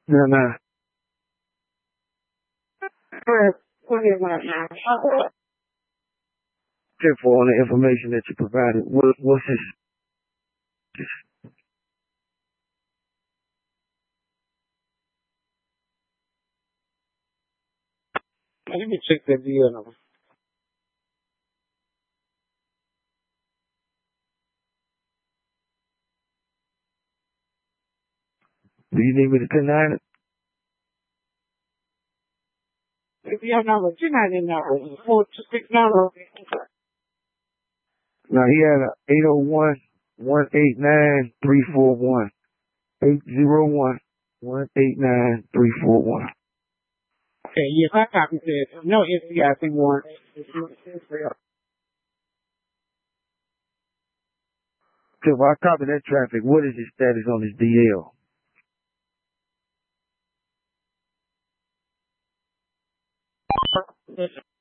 No, no. Careful on the information that you provided. What's this? Let me check that deal number. Do you need me to deny it? The deal number 299 469. Now he had a 801-189-341. 801-189-341. Okay, yes, I copied that. No FDIC warrant. So if I copy that traffic, what is his status on his DL?